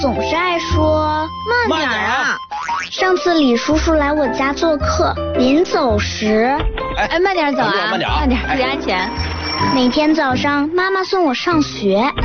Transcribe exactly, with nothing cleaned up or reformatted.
总是爱说慢点啊。 上次李叔叔来我家做客，临走时， 哎，慢点走啊，慢点，慢点，注意安全。 每天早上妈妈送我上学。